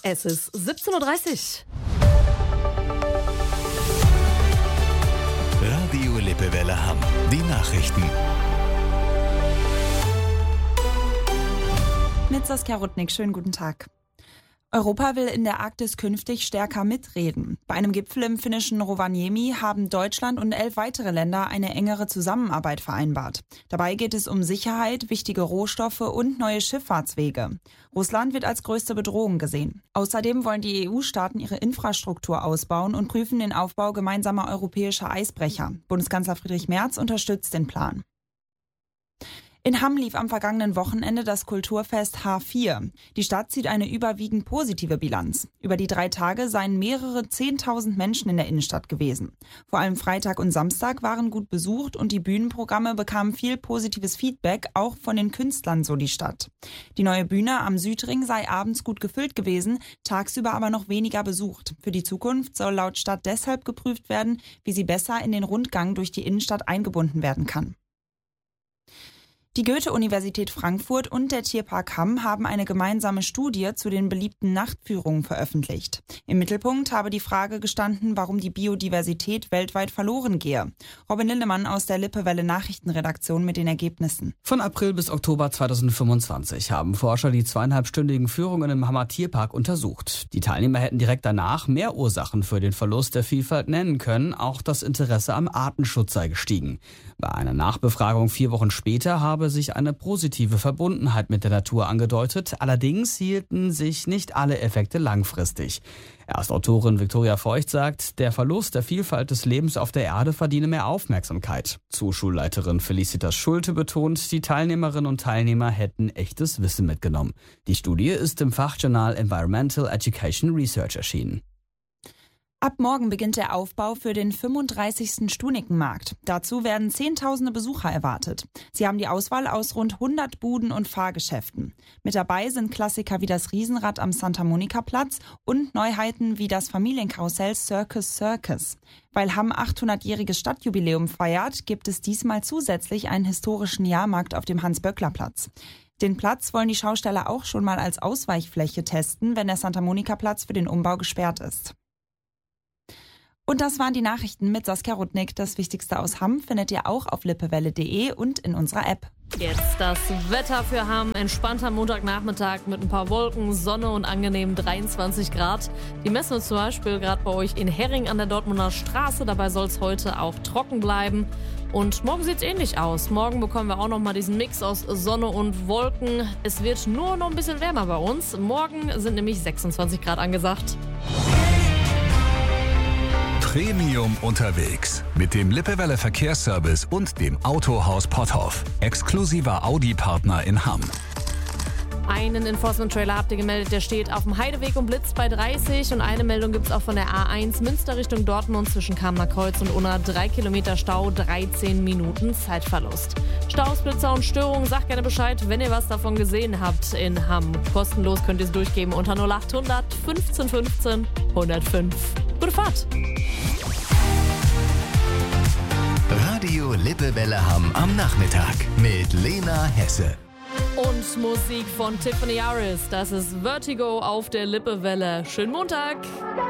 Es ist 17:30 Uhr. Radio Lippewelle Hamm. Die Nachrichten. Mit Saskia Rudnick, schönen guten Tag. Europa will in der Arktis künftig stärker mitreden. Bei einem Gipfel im finnischen Rovaniemi haben Deutschland und 11 weitere Länder eine engere Zusammenarbeit vereinbart. Dabei geht es um Sicherheit, wichtige Rohstoffe und neue Schifffahrtswege. Russland wird als größte Bedrohung gesehen. Außerdem wollen die EU-Staaten ihre Infrastruktur ausbauen und prüfen den Aufbau gemeinsamer europäischer Eisbrecher. Bundeskanzler Friedrich Merz unterstützt den Plan. In Hamm lief am vergangenen Wochenende das Kulturfest H4. Die Stadt zieht eine überwiegend positive Bilanz. Über die 3 Tage seien mehrere 10.000 Menschen in der Innenstadt gewesen. Vor allem Freitag und Samstag waren gut besucht und die Bühnenprogramme bekamen viel positives Feedback, auch von den Künstlern, so die Stadt. Die neue Bühne am Südring sei abends gut gefüllt gewesen, tagsüber aber noch weniger besucht. Für die Zukunft soll laut Stadt deshalb geprüft werden, wie sie besser in den Rundgang durch die Innenstadt eingebunden werden kann. Die Goethe-Universität Frankfurt und der Tierpark Hamm haben eine gemeinsame Studie zu den beliebten Nachtführungen veröffentlicht. Im Mittelpunkt habe die Frage gestanden, warum die Biodiversität weltweit verloren gehe. Robin Lindemann aus der Lippewelle Nachrichtenredaktion mit den Ergebnissen. Von April bis Oktober 2025 haben Forscher die 2,5-stündigen Führungen im Hammer Tierpark untersucht. Die Teilnehmer hätten direkt danach mehr Ursachen für den Verlust der Vielfalt nennen können. Auch das Interesse am Artenschutz sei gestiegen. Bei einer Nachbefragung 4 Wochen später habe sich eine positive Verbundenheit mit der Natur angedeutet. Allerdings hielten sich nicht alle Effekte langfristig. Erstautorin Viktoria Feucht sagt, der Verlust der Vielfalt des Lebens auf der Erde verdiene mehr Aufmerksamkeit. Zuschulleiterin Felicitas Schulte betont, die Teilnehmerinnen und Teilnehmer hätten echtes Wissen mitgenommen. Die Studie ist im Fachjournal Environmental Education Research erschienen. Ab morgen beginnt der Aufbau für den 35. Stunikenmarkt. Dazu werden Zehntausende Besucher erwartet. Sie haben die Auswahl aus rund 100 Buden und Fahrgeschäften. Mit dabei sind Klassiker wie das Riesenrad am Santa Monica Platz und Neuheiten wie das Familienkarussell Circus Circus. Weil Hamm 800-jähriges Stadtjubiläum feiert, gibt es diesmal zusätzlich einen historischen Jahrmarkt auf dem Hans-Böckler-Platz. Den Platz wollen die Schausteller auch schon mal als Ausweichfläche testen, wenn der Santa Monica Platz für den Umbau gesperrt ist. Und das waren die Nachrichten mit Saskia Rudnick. Das Wichtigste aus Hamm findet ihr auch auf lippewelle.de und in unserer App. Jetzt das Wetter für Hamm. Entspannter Montagnachmittag mit ein paar Wolken, Sonne und angenehmen 23 Grad. Die messen wir zum Beispiel gerade bei euch in Herring an der Dortmunder Straße. Dabei soll es heute auch trocken bleiben. Und morgen sieht es ähnlich aus. Morgen bekommen wir auch nochmal diesen Mix aus Sonne und Wolken. Es wird nur noch ein bisschen wärmer bei uns. Morgen sind nämlich 26 Grad angesagt. Premium unterwegs mit dem Lippewelle Verkehrsservice und dem Autohaus Potthoff. Exklusiver Audi-Partner in Hamm. Einen Enforcement-Trailer habt ihr gemeldet, der steht auf dem Heideweg und blitzt bei 30. Und eine Meldung gibt es auch von der A1 Münster Richtung Dortmund zwischen Kamener Kreuz und Unna. 3 Kilometer Stau, 13 Minuten Zeitverlust. Staus, Blitzer und Störungen, sagt gerne Bescheid, wenn ihr was davon gesehen habt in Hamm. Kostenlos könnt ihr es durchgeben unter 0800 15 15 105. Gute Fahrt! Radio Lippewelle Hamm am Nachmittag mit Lena Hesse. Und Musik von Tiffany Harris. Das ist Vertigo auf der Lippewelle. Schönen Montag!